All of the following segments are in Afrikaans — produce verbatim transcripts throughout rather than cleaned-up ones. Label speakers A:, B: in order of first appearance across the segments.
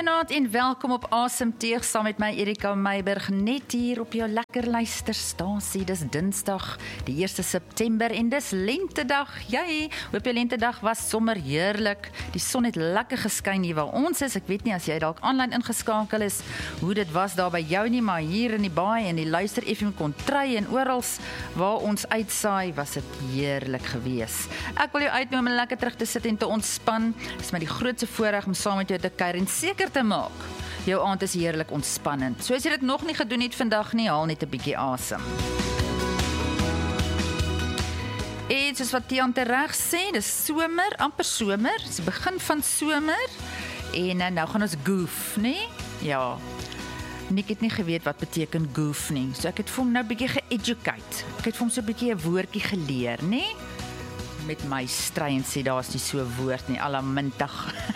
A: Goeienaand en welkom op Asemteug saam met my Erika Meiburg, net hier op jou lekker luisterstasie. Dis Dinsdag, die eerste September en dis lentedag. Jy, hoop jou lentedag was sommer heerlik. Die son het lekker geskyn hier waar ons is. Ek weet nie as jy dalk aanlyn ingeskakel is, hoe dit was daar by jou nie, maar hier in die baai en die luister F M Kontry en orals waar ons uitsaai, was dit heerlik gewees. Ek wil jou uitnooi om lekker terug te sit en te ontspan. Dit is my die grootste voorreg om saam met jou te kuier en seker te maak, jou aand is heerlik ontspannend. So as jy dit nog nie gedoen het vandag nie, haal net 'n bietjie asem. En soos wat Tiaan tereg sê, dis somer, amper somer, dis die begin van somer, en nou gaan ons goof, nee? Ja, Nick het nie geweet wat beteken goof nie, so ek het vir hom nou 'n bietjie ge-educate. Ek het vir hom so 'n bietjie 'n woordjie geleer, nee? Met my stry en sê, daar is nie so 'n woord nie, alamintig.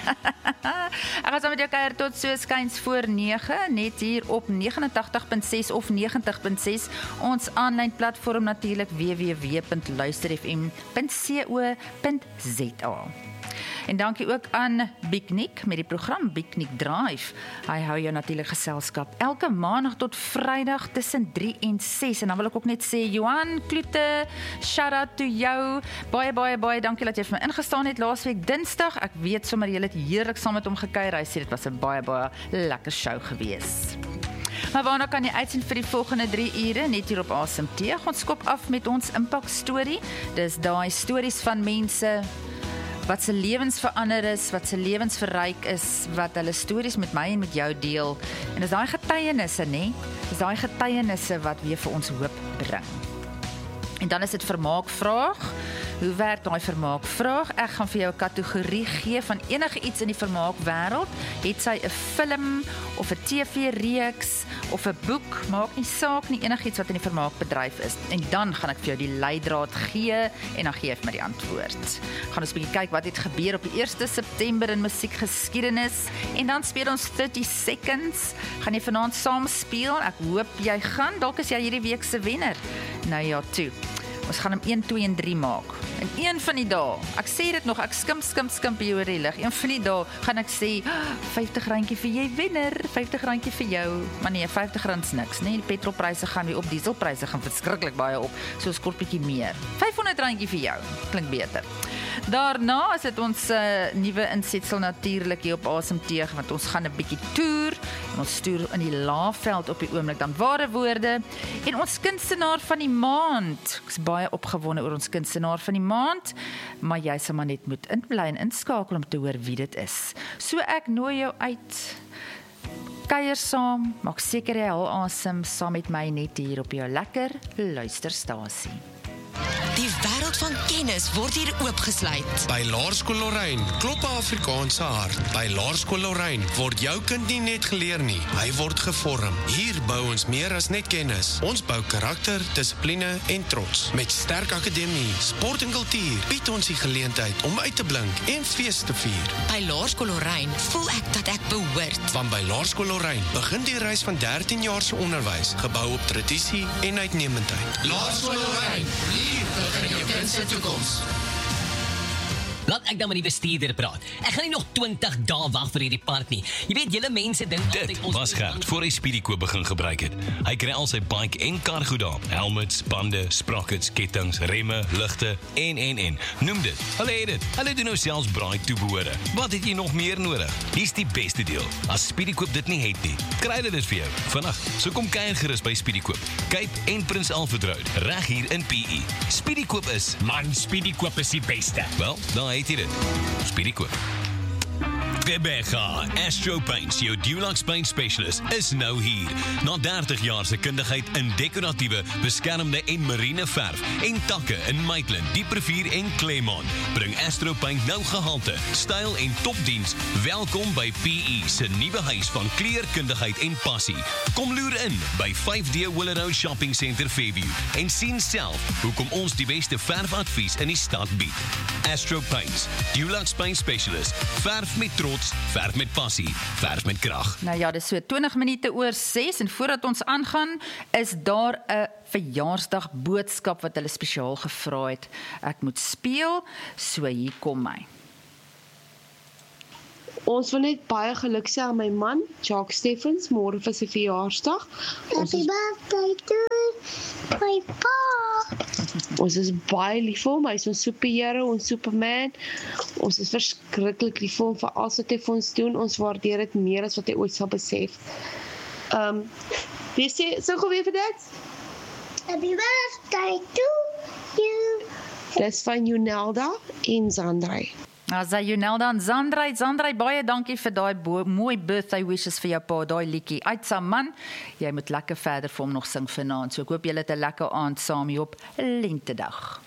A: Ek gaan saam met jou kuier tot so skuins voor nege, net hier op negenentagtig punt ses of negentig punt ses, ons aanlyn platform natuurlik w w w punt luister f m punt co punt z a. En dankie ook aan Big Nick met die program Big Nick Drive. Hy hou jou natuurlik geselskap elke maandag tot Vrydag tussen drie en ses. En dan wil ek ook net sê, Johan Kloete, shout out to jou. Baie, baie, baie dankie dat jy vir my ingestaan het laasweek Dinsdag. Ek weet sommer jy het heerlik saam met hom gekuier. Hy sê dit was 'n baie, baie lekker show gewees. Maar waarna kan jy uitsien vir die volgende drie ure, net hier op Asemteug? Ons skop af met ons impact story. Dis daai stories van mense wat se lewens verander is, wat se lewens verryk is, wat hulle stories met my en met jou deel. En dis daai getuienisse, nê? Dis daai getuienisse wat weer vir ons hoop bring. En dan is dit vermaak vraag. Hoe werk daai vermaak vraag? Ek gaan vir jou 'n kategorie gee van enige iets in die vermaak wêreld. Het sy 'n film of 'n T V-reeks of 'n boek, maak nie saak nie, enigiets wat in die vermaakbedryf is. En dan gaan ek vir jou die leidraad gee en dan gee ek my die antwoord. Gaan ons 'n bietjie kyk wat het gebeur op die eerste September in musiekgeskiedenis en dan speel ons thirty seconds. Gaan jy vanaand saam speel? Ek hoop jy gaan. Dalk is jy hierdie week se wenner. Nou ja, toe. Ons gaan hom een, twee en drie maak. En een van die dae, ek sê dit nog, ek skim, skim, skim hier oor die lig. Een van die dae gaan ek sê, vyftig randjie vir jy wenner, vyftig randjie vir jou. Maar nee, vyftig rand is niks, nee. Die petrolpryse gaan weer op, dieselpryse gaan verskriklik baie op. So ons kort bietjie meer. vyfhonderd randjie vir jou, klink beter. Daarna is dit ons uh, nuwe insetsel natuurlik hier op Asemteug, want ons gaan 'n bietjie toer. En ons toer in die Laagveld op die oomblik, dan ware woorde. En ons kunstenaar van die maand. Ek is baie opgewonde oor ons kunstenaar van die maand, maar jy sal maar net moet inbly en inskakel om te hoor wie dit is. So ek nooi jou uit. Kuier saam, maak seker jy hou asem saam met my net hier op jou lekker luisterstasie.
B: Die wêreld van kennis word hier oopgesluit.
C: By Laerskool Lorraine klop 'n Afrikaanse hart. By Laerskool Lorraine word jou kind nie net geleer nie, hy word gevorm. Hier bou ons meer as net kennis. Ons bou karakter, dissipline en trots. Met sterk akademie, sport en kultuur bied ons die geleentheid om uit te blink en fees te vier.
B: By Laerskool Lorraine voel ek dat ek behoort.
C: Want by Laerskool Lorraine begin die reis van dertien jaar se onderwys, gebou op tradisie en uitnemendheid. Laerskool Lorraine, hier begin jou kind se toekoms.
D: Laat ek dan met die bestuurder praat. Ek gaan nie nog twintig dae wag vir hierdie part nie. Jy weet, julle mense dink altyd
E: Dit was Gert voor hy Speedykoop begin gebruik het. Hy kry al sy bike en kar goed daar. Helmets, bande, sprockets, kettings, remme, ligte en en en. Noem dit. Hulle het dit. Hulle doen nou selfs braai toebehore. Wat het jy nog meer nodig? Hier's die beste deel. As Speedykoop dit nie het nie, kry hulle dit vir jou. Vandag, so kom kuier gerus by Speedykoop. Cape en Prins Alfred Road, reg hier in P E. Speedykoop is,
F: Man, Speedykoop is die beste.
E: wel, dan het jy dit. Speedykoop. Quebeca, Astro Paints, jou Dulux Paint Specialist, is nou hier. Na dertig jaar se kundigheid in dekoratiewe, beskermde en marine verf en takke in Maitland, Dieprivier en Claremont, bring Astro Paint nou gehalte, styl en topdiens. Welkom by P E se nuwe huis van kleurkundigheid en passie. Kom loer in by vyf D Willow Shopping Center Fairview en sien self hoekom ons die beste verfadvies in die stad bied. Astro Paints, Dulux Paint Specialist, verf met trots, verf met passie, verf met krag.
A: Nou ja, dis so twintig minute oor ses en voordat ons aangaan, is daar 'n verjaarsdag boodskap wat hulle spesiaal gevra het. Ek moet speel, so hier kom my.
G: Ons wil net baie geluk sê aan my man, Jacques Steffens, môre vir sy verjaarsdag. Happy birthday to my pa. Ons is baie lief vir hom, hy is ons superhero, ons superman. Ons is verskriklik lief vir hom vir alles wat hy vir ons doen. Ons waardeer dit meer as wat hy ooit sal besef. Ehm, um, wie sê, sing gou weer vir dit? Happy birthday to you. Dis van Jonelda en Zandrey.
A: As hy Jonelda en Zandrey, Zandrey, baie dankie vir daai mooi birthday wishes vir jou pa, daai liedjie. Uit Saman, jy moet lekker verder vir hom nog sing vanaand. So ek hoop julle het 'n lekker aand saam hier op Lentedag.